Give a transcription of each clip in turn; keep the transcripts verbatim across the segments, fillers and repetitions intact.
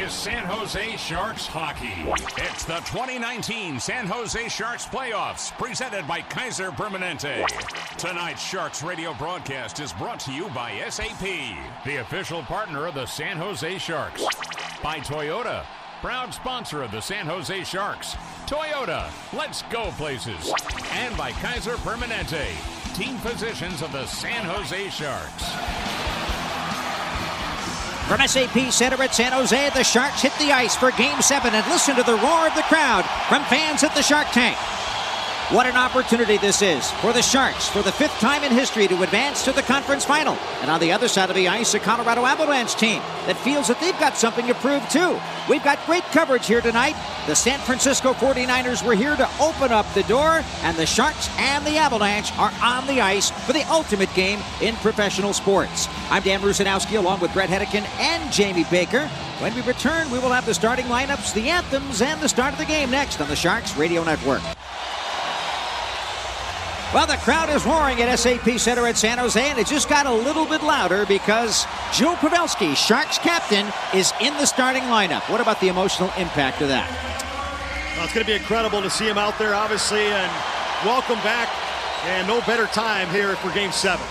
is San Jose Sharks hockey. It's the twenty nineteen San Jose Sharks playoffs, presented by Kaiser Permanente. Tonight's Sharks radio broadcast is brought to you by S A P, the official partner of the San Jose Sharks. By Toyota, proud sponsor of the San Jose Sharks. Toyota, let's go places. And by Kaiser Permanente, team physicians of the San Jose Sharks. From S A P Center at San Jose, the Sharks hit the ice for Game seven, and listen to the roar of the crowd from fans at the Shark Tank. What an opportunity this is for the Sharks for the fifth time in history to advance to the conference final. And on the other side of the ice, a Colorado Avalanche team that feels that they've got something to prove too. We've got great coverage here tonight. The San Francisco forty-niners were here to open up the door, and the Sharks and the Avalanche are on the ice for the ultimate game in professional sports. I'm Dan Rusanowski along with Brett Hedican and Jamie Baker. When we return, we will have the starting lineups, the anthems, and the start of the game next on the Sharks Radio Network. Well, the crowd is roaring at S A P Center at San Jose, and it just got a little bit louder because Joe Pavelski, Sharks captain, is in the starting lineup. What about the emotional impact of that? Well, it's going to be incredible to see him out there, obviously, and welcome back, and no better time here for Game seven.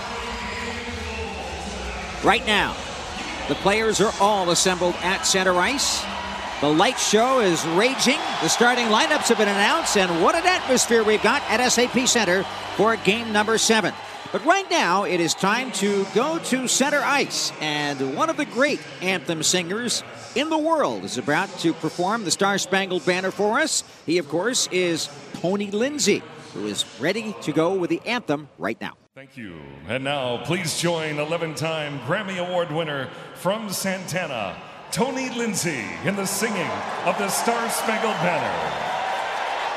Right now, the players are all assembled at center ice. The light show is raging. The starting lineups have been announced, and what an atmosphere we've got at S A P Center for game number seven. But right now, it is time to go to center ice, and one of the great anthem singers in the world is about to perform the Star-Spangled Banner for us. He, of course, is Tony Lindsay, who is ready to go with the anthem right now. Thank you. And now, please join eleven-time Grammy Award winner from Santana, Tony Lindsay, in the singing of the Star-Spangled Banner.